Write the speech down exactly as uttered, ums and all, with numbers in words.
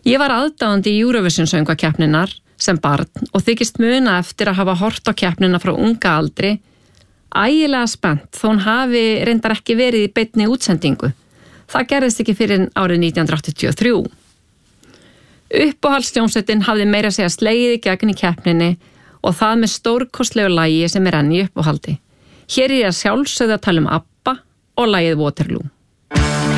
Ég var aðdáandi í Eurovision söngvakeppninnar sem barn og þykist muna eftir að hafa hort á keppnina frá unga aldri, ægilega spennt þó hún hafi reyndar ekki verið í beinni útsendingu. Það gerðist ekki fyrir árið nítján hundruð áttatíu og þrjú. Uppáhaldsljómsveitin hafði meira að segja slegið í gegn í keppninni og það með stórkostlegu lagi sem er enn í uppáhaldi. Hér er ég að sjálfsögðu að tala um ABBA og lagið Waterloo.